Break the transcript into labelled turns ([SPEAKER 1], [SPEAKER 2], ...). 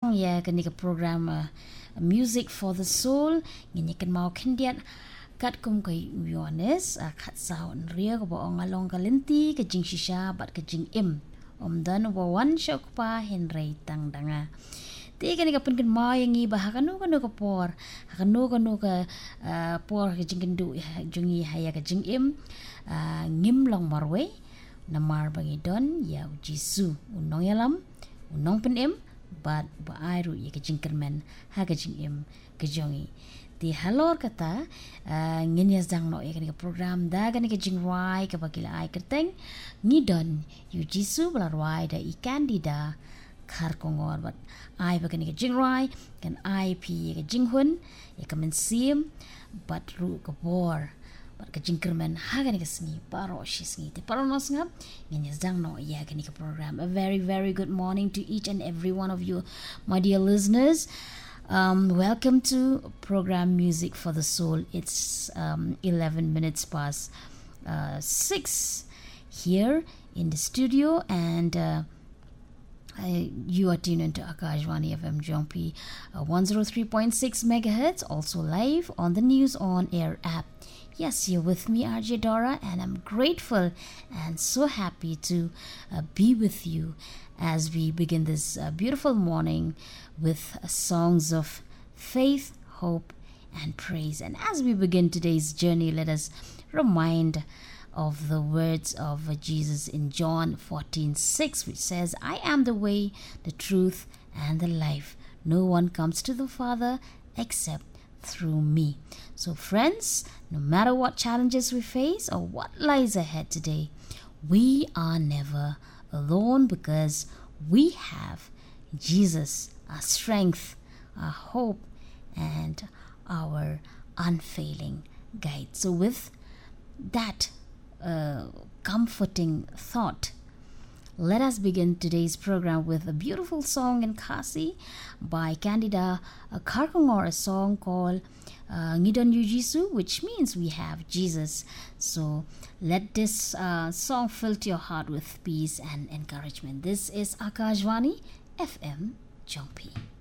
[SPEAKER 1] Ya kanika program Music for the Soul. Nginyakan mau kendiat kat kum kay Yones kat saun ria ko ba ngalong kalenti ka jing shisha bat ka jing im dan wan shok pa Henry tangdanga. Ti kanika pun kan mau yang iba kanu ka por kanu ka por ka jing kendu jungi haya ka jing im ngim long marwe namar bangi don ya Jisu unong yalam unong pen im but baairu ye kajing kermen ha kajing im kajongi ti halor kata ngenya jang no ye kanika program da kanika jing rai ka bagila ai kerteng ngidon yu Jisu blarwai da ikan dida khar kongor but ai ba kanika jing rai kan ai pi ye kajing hun ye kamen sim but ru ka bor but kajing kermen ha kanika sngi paro shisngi ti paro nos ngap ngenya jang no ye kanika program. A very very good morning to each and every one of you, my dear listeners. Welcome to program Music for the Soul. It's 11 minutes past 6 here in the studio, and you are tuned into Akashvani FM Jompi 103.6 megahertz, also live on the News on Air app. Yes, you're with me, RJ Dora, and I'm grateful and so happy to be with you as we begin this beautiful morning with songs of faith, hope, and praise. And as we begin today's journey, let us remind of the words of Jesus in John 14:6, which says, I am the way, the truth, and the life. No one comes to the Father except through me. So friends, no matter what challenges we face or what lies ahead today, we are never alone because we have Jesus, our strength, our hope, and our unfailing guide. So with that comforting thought, let us begin today's program with a beautiful song in Kasi by Candida Karkongor, a song called Ngidon Yu Jisu, which means we have Jesus. So let this song fill your heart with peace and encouragement. This is Akashvani FM Jompi.